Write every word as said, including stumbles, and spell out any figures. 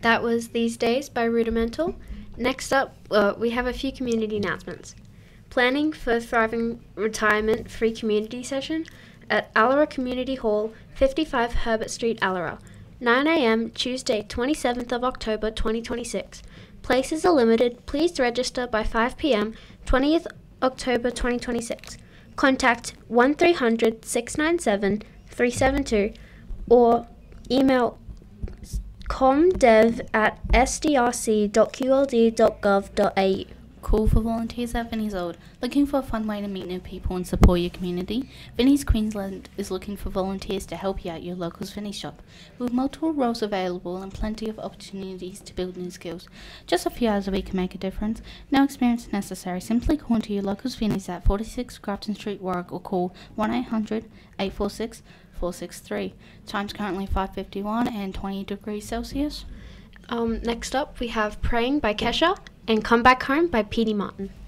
That was These Days by Rudimental. Next up, uh, we have a few community announcements. Planning for Thriving Retirement free community session at Allara Community Hall, fifty-five Herbert Street, Allara. nine a.m. Tuesday, twenty-seventh of October, twenty twenty-six. Places are limited. Please register by five p.m. twentieth October, twenty twenty-six. Contact one three hundred, six nine seven, three seven two or email comdev at s d r c dot q l d dot gov dot a u. Call for volunteers at Vinnie's Old. Looking for a fun way to meet new people and support your community? Vinnie's Queensland is looking for volunteers to help you out your local Vinnie shop. With multiple roles available and plenty of opportunities to build new skills. Just a few hours a week can make a difference. No experience necessary. Simply call into your local Vinnie's at forty-six Grafton Street, Warwick, or call one eight hundred, eight four six, four six three. Time's currently five fifty-one and twenty degrees Celsius. Um, next up, we have Praying by Kesha and Come Back Home by Petey Martin.